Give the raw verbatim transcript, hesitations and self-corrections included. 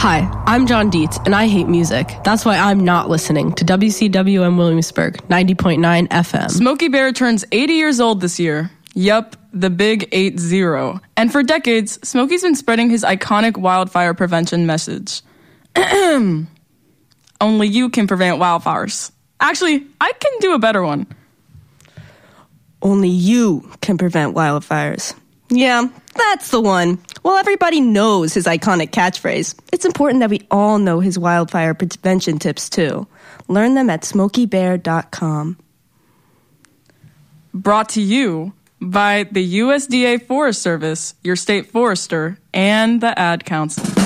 Hi, I'm John Dietz, and I hate music. That's why I'm not listening to W C W M Williamsburg, ninety point nine F M. Smokey Bear turns eighty years old this year. Yup, the big eight zero. And for decades, Smokey's been spreading his iconic wildfire prevention message. Only you can prevent wildfires. Actually, I can do a better one. Only you can prevent wildfires. Yeah, that's the one. Well, everybody knows his iconic catchphrase. It's important that we all know his wildfire prevention tips, too. Learn them at smokey bear dot com. Brought to you by the U S D A Forest Service, your state forester, and the Ad Council.